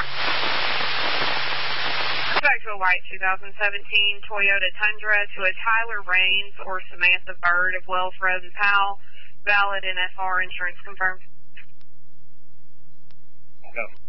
Back to a white 2017 Toyota Tundra to a Tyler Raines or Samantha Bird of Wells Road and Powell. Valid NFR insurance confirmed. Go.